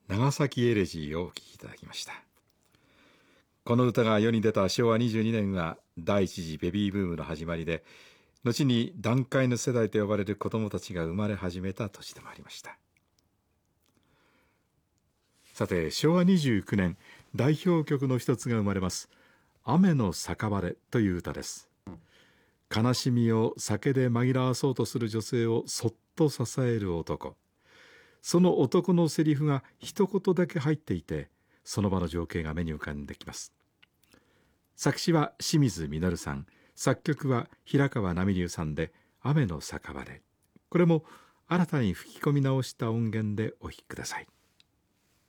長崎エレジーをお聴きいただきました。この歌が世に出た昭和22年は第一次ベビーブームの始まりで、後に団塊の世代と呼ばれる子どもたちが生まれ始めた年でもありました。さて、昭和29年代表曲の一つが生まれます。雨の酒場でという歌です。悲しみを酒で紛らわそうとする女性をそっと支える男。その男のセリフが一言だけ入っていて、その場の情景が目に浮かんできます。作詞は清水実さん、作曲は平川波流さんで、雨の酒場で。これも新たに吹き込み直した音源でお聴きください。